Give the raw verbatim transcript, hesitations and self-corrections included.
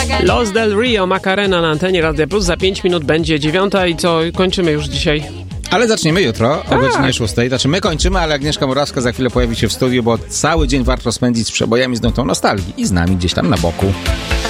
Los del Rio, Macarena na antenie Radia Plus. Za pięć minut będzie dziewiąta i co, kończymy już dzisiaj. Ale zaczniemy jutro tak. o godzinie szóstej. Znaczy my kończymy, ale Agnieszka Murawska za chwilę pojawi się w studiu, bo cały dzień warto spędzić z przebojami z nutą nostalgii i z nami gdzieś tam na boku.